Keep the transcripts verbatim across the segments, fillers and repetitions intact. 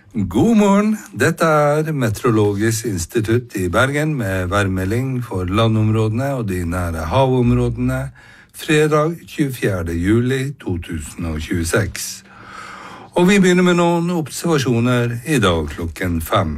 God morgen, dette er Meteorologisk institutt i Bergen med værmelding for landområdene og de nære havområdene fredag tjuefjerde juli to tusen og tjueseks. Og vi begynner med noen observasjoner i dag klokken fem.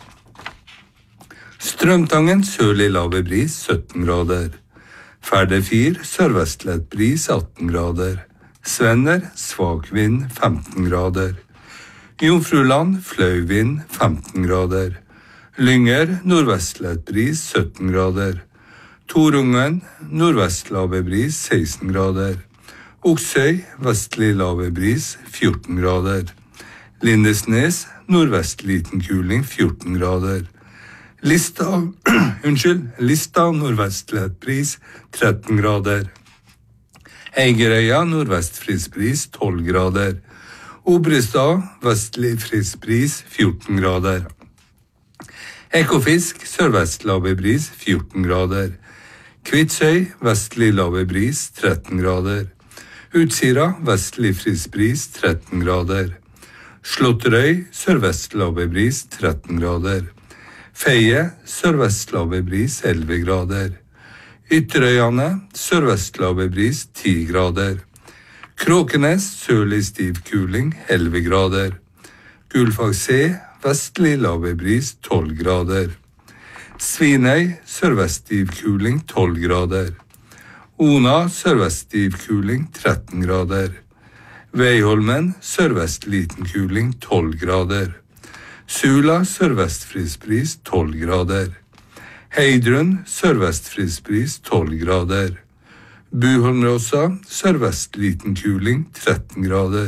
Strømtangen sørlig lave bris sytten grader. Færde fire sørvestlett bris atten grader. Svenner svak vind femten grader. Jomfruland fløyvind femten grader. Lynger nordvestlett bris sytten grader. Torungen nordvest lave bris seksten grader. Oksøy vestlig lave bris fjorten grader. Lindesnes nordvest liten kuling fjorten grader. Lista, unnskyld, Lista nordvestlett bris tretten grader. Eigerøya nordvest frisk bris tolv grader. Obrestad vestlig frisk bris fjorten grader. Ekofisk sørvest lave bris fjorten grader. Kvitsøy vestlig lave bris tretten grader. Utsira vestlig frisk bris tretten grader. Slåtterøy sørvest lave bris tretten grader. Feie sørvest lave bris elleve grader. Ytterøyane sørvest lave bris ti grader. Kråkenes sørlig stiv kuling elleve grader. Gullfaks C vestlig lave bris tolv grader. Svinøy sørvest stiv kuling tolv grader. Ona sørvest stiv kuling tretten grader. Veiholmen sørvest liten kuling tolv grader. Sula sørvest frisk bris tolv grader. Heidrun sørvest frisk bris tolv grader. Buholmråsa sørvest liten kuling tretten grader.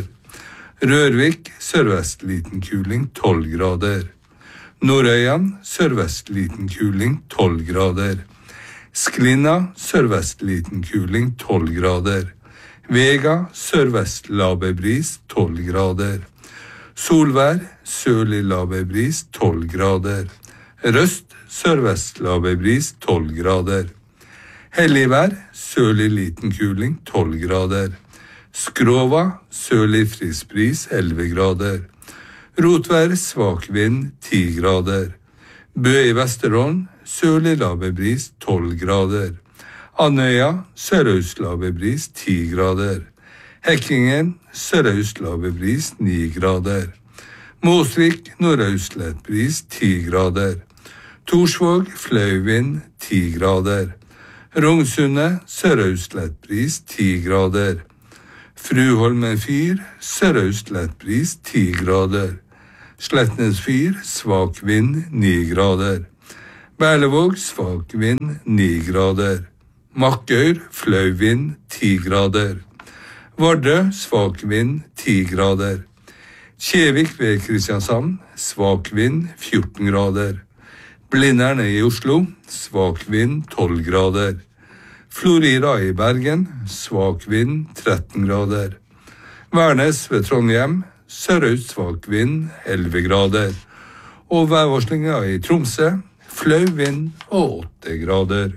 Rørvik sørvest liten kuling tolv grader. Nordøyan sørvest liten kuling tolv grader. Sklinna sørvest liten kuling tolv grader. Vega sørvest lave bris tolv grader. Solvær sørlig lave bris tolv grader. Røst sørvest lave bris tolv grader. Helligvær sørlig liten kuling tolv grader. Skrova sørlig frisk bris elleve grader. Rotvær svak vind ti grader. Bø i Vesterålen sørlig lave bris tolv grader. Andøya sørøst lave bris ti grader. Hekkingen sørøst lave bris ni grader. Måsvik nordøst lett bris ti grader. Torsvåg fløyvind ti grader. Rungsundet sørøst lett bris ti grader. Fruholmen fyr sørøst lett bris ti grader. Slettnes fyr svak vind ni grader. Berlevåg svak vind ni grader. Makkøyr fløyvind ti grader. Vardø svak vind ti grader. Kjevik ved Kristiansand svak vind fjorten grader. Blinderne i Oslo svak vind tolv grader. Florida i Bergen svak vind tretten grader. Værnes ved Trondheim sørøst svak vind elleve grader. Og værvarslinga i Tromsø fløy vind og åtte grader.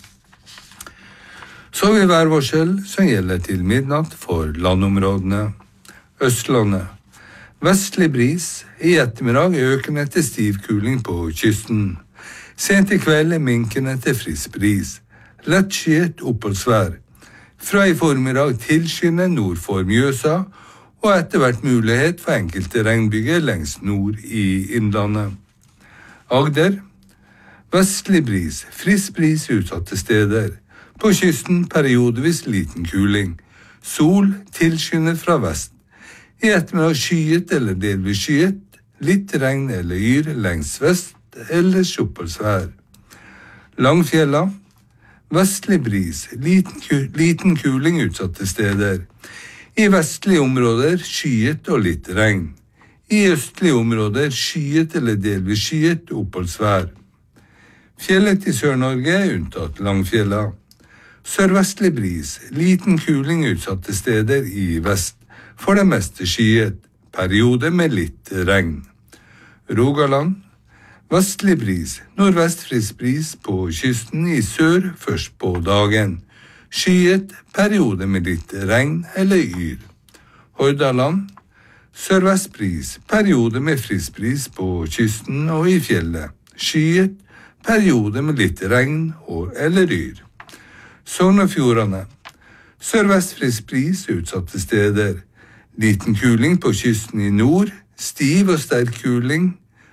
Så vil værvarsel som gjelder til midnatt for landområdene. Østlandet. Vestlig bris, i ettermiddag økende til stiv kuling på kysten. Sent i kveld er minkende til frisk bris. Lett skyet oppholdsvær. Fra i formiddag tilskyende nord for Mjøsa, og etter hvert mulighet for enkelte regnbyger lengst nord i innlandet. Agder. Vestlig bris, frisk bris utsatte steder. På kysten periodevis liten kuling. Sol tilskyende fra vest. I ettermiddag skyet eller delvis skyet, litt regn eller yr lengst vest eller oppholdsvær. Langfjella. Vestlig bris, liten, liten kuling utsatte steder. I vestlige områder skyet og litt regn. I østlige områder skyet eller delvis skyet oppholdsvær. Fjellet i Sør-Norge er unntatt Langfjella. Sørvestlig bris, liten kuling utsatte steder i vest. For det meste skyet, periode med litt regn. Rogaland. Vestlig bris, nordvest frisk bris på kysten i sør først på dagen. Skyet, periode med litt regn eller yr. Hordaland. Sørvestbris, periode med frisk bris på kysten og i fjellet. Skyet, periode med litt regn og eller yr. Sogn og Fjordane. Sørvest frisk bris utsatte steder. Liten kuling på kysten i nord, stiv og sterk kuling,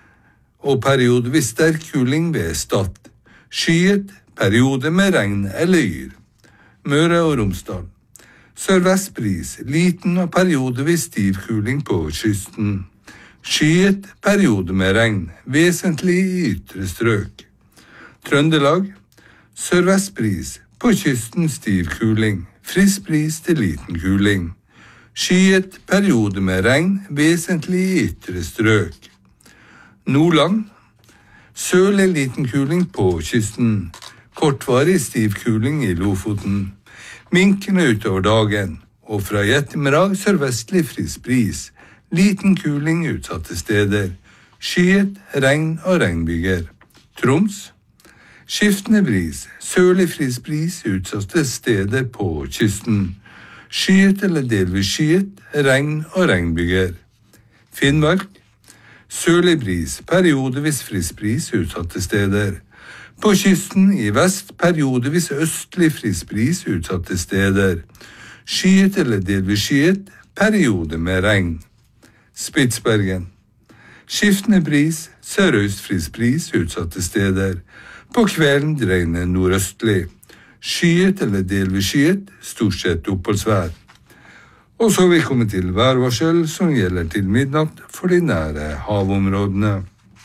og periodevis sterk kuling ved Stad. Skyet, periode med regn eller yr. Møre og Romsdal. Sørvest bris, liten og periodevis stiv kuling på kysten. Skyet, periode med regn, vesentlig i ytre strøk. Trøndelag. Sørvest bris, på kysten stiv kuling, frisk bris til liten kuling. Skyet, periode med regn, vesentlig i ytre strøk. Nordland. Sørlig liten kuling på kysten, kortvarig stiv kuling i Lofoten. Minkende utover dagen, og fra i ettermiddag sørvestlig frisk bris. Liten kuling utsatte steder. Skyet, regn og regnbyger. Troms. Skiftende bris, sørlig frisk bris utsatte steder på kysten. Skyet eller delvis skyet, regn og regnbyger. Finnmark. Sørlig bris, periodevis frisk bris utsatte steder. På kysten i vest periodevis østlig frisk bris utsatte steder. Skyet eller delvis skyet, periode med regn. Spitsbergen. Skiftende bris, sørøst frisk bris utsatte steder. På kvelden dreiende nordøstlig. Skyet eller delvis skyet, stort sett oppholdsvær. Og så vil vi komme til værvarsel som gjelder til midnatt for de nære havområdene.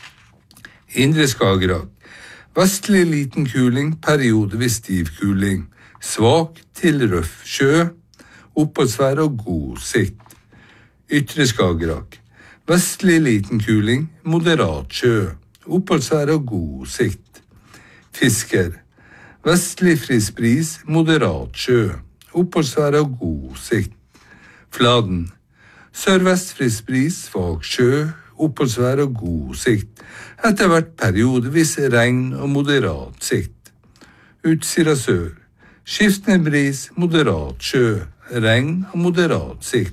Indre Skagerrak. Vestlig liten kuling, periodevis stiv kuling. Svak til røff sjø, oppholdsvær og god sikt. Ytre Skagerrak. Vestlig liten kuling, moderat sjø, oppholdsvær og god sikt. Fisker. Vestlig frisk bris, moderat sjø, oppholdsvær og god sikt. Fladen. Sørvest frisk bris, svak sjø, oppholdsvær og god sikt. Etter hvert periodevis regn og moderat sikt. Utsira sør. Skiftende bris, moderat sjø, regn og moderat sikt.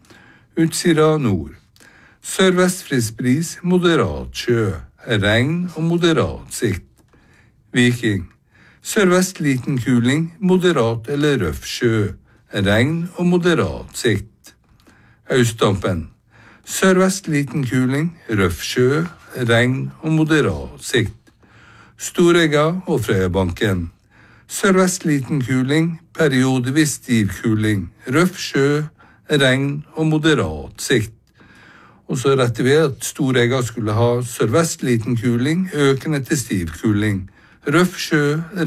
Utsira nord. Sørvest frisk bris, moderat sjø, regn og moderat sikt. Viking. Sørvest liten kuling, moderat eller røff sjø, regn og moderat sikt. Austdampen. Sørvest liten kuling, røff sjø, regn og moderat sikt. Storegga og Frøyabanken. Sørvest liten kuling, periodevis stiv kuling, røff sjø, regn og moderat sikt. Og så retter vi at Storegga skulle ha sørvest liten kuling, økende til stiv kuling, røff sjø,